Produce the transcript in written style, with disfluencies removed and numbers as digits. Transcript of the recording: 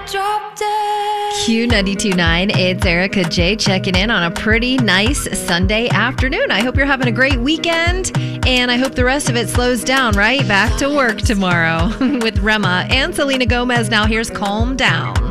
Drop dead. Q92.9, it's Erica J checking in on a pretty nice Sunday afternoon. I hope you're having a great weekend, and I hope the rest of it slows down, right? Back to work tomorrow with Rema and Selena Gomez. Now here's Calm Down.